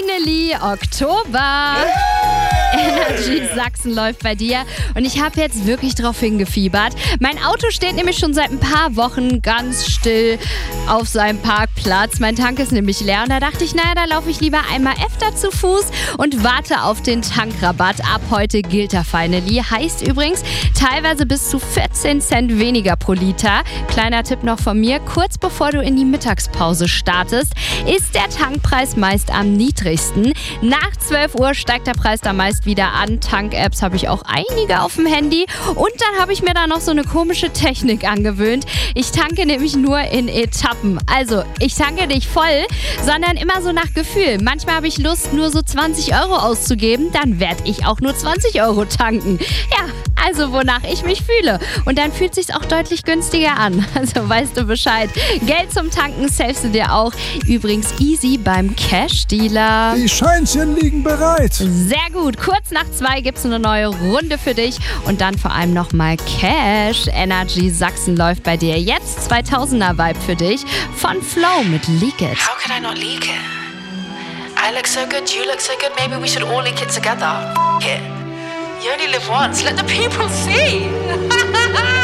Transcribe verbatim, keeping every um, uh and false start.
Finally Oktober. Energy Sachsen läuft bei dir und ich habe jetzt wirklich drauf hingefiebert. Mein Auto steht nämlich schon seit ein paar Wochen ganz still auf seinem Parkplatz. Mein Tank ist nämlich leer und da dachte ich, naja, da laufe ich lieber einmal öfter zu Fuß und warte auf den Tankrabatt. Ab heute gilt er finally. Heißt übrigens teilweise bis zu vierzehn Cent weniger pro Liter. Kleiner Tipp noch von mir, kurz bevor du in die Mittagspause startest, ist der Tankpreis meist am niedrigsten. Nach zwölf Uhr steigt der Preis dann meist wieder an. Tank-Apps habe ich auch einige auf dem Handy und dann habe ich mir da noch so eine komische Technik angewöhnt. Ich tanke nämlich nur in Etappen. Also ich tanke nicht voll, sondern immer so nach Gefühl. Manchmal habe ich Lust, nur so zwanzig Euro auszugeben, dann werde ich auch nur zwanzig Euro tanken. Ja, also wonach ich mich fühle. Und dann fühlt es sich auch deutlich günstiger an. Also weißt du Bescheid. Geld zum Tanken savest du dir auch. Übrigens easy beim Cash-Dealer. Die Scheinchen liegen bereit. Sehr gut. Kurz nach zwei gibt es eine neue Runde für dich. Und dann vor allem nochmal Cash. Energy Sachsen läuft bei dir jetzt. zweitausender-Vibe für dich. Von Flow mit Leak It. How could I not leak it? I look so good, you look so good, maybe we should all leak it together. F it. You only live once, let the people see.